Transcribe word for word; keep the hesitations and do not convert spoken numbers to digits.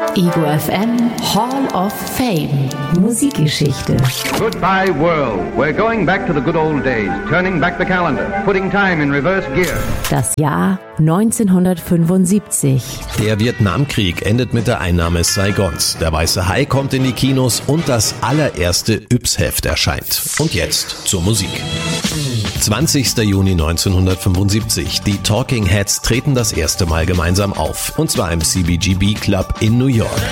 Ego F M Hall of Fame. Musikgeschichte. Goodbye world. We're going back to the good old days. Turning back the calendar. Putting time in reverse gear. Das Jahr neunzehnhundertfünfundsiebzig. Der Vietnamkrieg endet mit der Einnahme Saigons. Der Weiße Hai kommt in die Kinos und das allererste Yps-Heft erscheint. Und jetzt zur Musik. zwanzigster Juni neunzehnhundertfünfundsiebzig. Die Talking Heads treten das erste Mal gemeinsam auf. Und zwar im C B G B Club in New York.